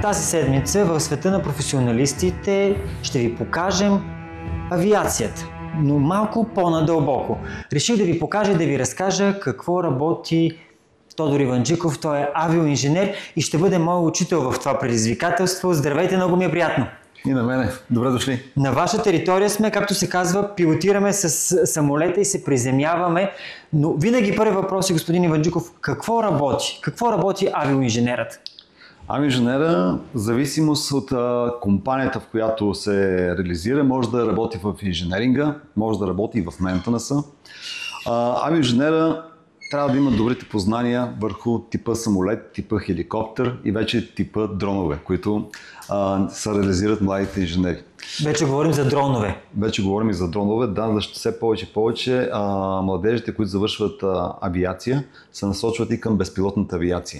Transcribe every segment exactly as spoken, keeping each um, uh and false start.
Тази седмица в света на професионалистите ще ви покажем авиацията, но малко по-надълбоко. Реших да ви покажа и да ви разкажа какво работи Тодор Иванджиков. Той е авиоинженер и ще бъде мой учител в това предизвикателство. Здравейте, много ми е приятно! И на мене. Добре дошли. На ваша територия сме, както се казва, пилотираме с самолета и се приземяваме, но винаги първи въпрос е, господин Иванджиков, какво работи? Какво работи авиоинженерът? Авиоинженера, в зависимост от а, компанията, в която се реализира, може да работи в инженеринга, може да работи и в мейнтенанса. Авиоинженера трябва да има добрите познания върху типа самолет, типа хеликоптер и вече типа дронове, които а, се реализират младите инженери. Вече говорим за дронове. Вече говорим и за дронове, да, защото все повече и повече а, младежите, които завършват а, авиация, се насочват и към безпилотната авиация.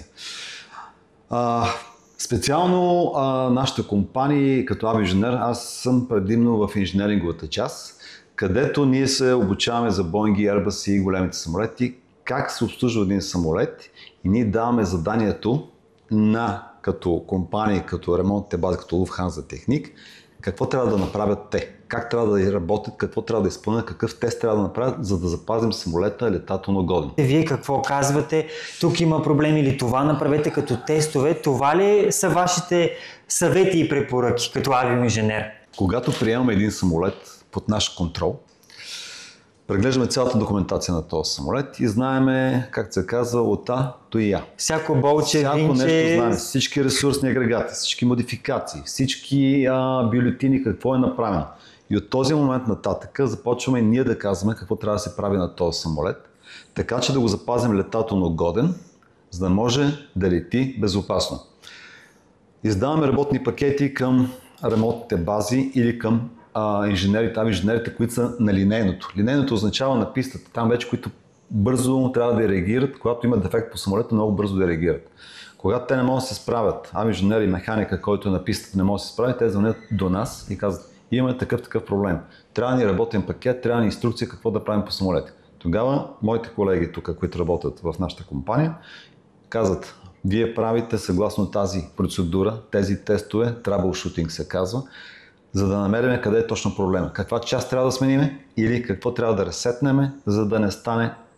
А, специално а, нашата компания като авиоинженер, аз съм предимно в инженеринговата част, където ние се обучаваме за Boeing и Airbus и големите самолети, как се обслужва един самолет и ние даваме заданието на като компания, като ремонтните бази, като Lufthansa Техник, какво трябва да направят те, как трябва да работят, какво трябва да изпълнят, какъв тест трябва да направят, за да запазим самолета летателно годен. Вие какво казвате? Тук има проблеми или това направете като тестове? Това ли са вашите съвети и препоръки като авиоинженер? Когато приемаме един самолет под наш контрол, преглеждаме цялата документация на този самолет и знаеме, как се казва, от А до Я. Всяко болче, Всяко винче... нещо знаем, всички ресурсни агрегати, всички модификации, всички а, бюлетини, какво е направено. И от този момент нататък започваме ние да казваме какво трябва да се прави на този самолет, така че да го запазим летателно годен, за да може да лети безопасно. Издаваме работни пакети към ремонтните бази или към а, инженерите, авиоинженерите, които са на линейното. Линейното означава на пистата, там вече, които бързо трябва да реагират, когато има дефект по самолета, много бързо да реагират. Когато те не могат да се справят, авиоинженер и механика, който е на пистата не може да се справи, те звънят до нас и казват: имаме такъв такъв проблем. Трябва да ни работен пакет, трябва да ни инструкция какво да правим по самолета. Тогава моите колеги тук, които работят в нашата компания, казват: вие правите съгласно тази процедура, тези тестове, troubleshooting се казва, за да намерим къде е точно проблема. Каква част трябва да смениме или какво трябва да ресетнеме, за да не стане